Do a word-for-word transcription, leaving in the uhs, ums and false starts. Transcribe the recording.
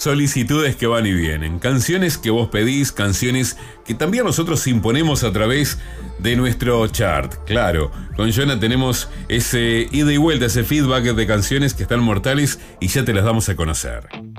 solicitudes que van y vienen, canciones que vos pedís, canciones que también nosotros imponemos a través de nuestro chart. Claro, con Jonah tenemos ese ida y vuelta, ese feedback de canciones que están mortales y ya te las damos a conocer.